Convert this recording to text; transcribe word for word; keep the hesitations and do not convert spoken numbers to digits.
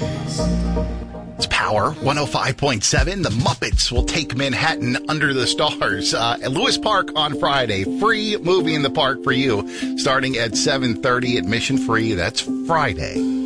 It's Power one oh five point seven. The Muppets Will Take Manhattan Under the Stars uh, at Lewis Park on Friday. Free movie in the park for you starting at seven thirty. Admission free. That's Friday.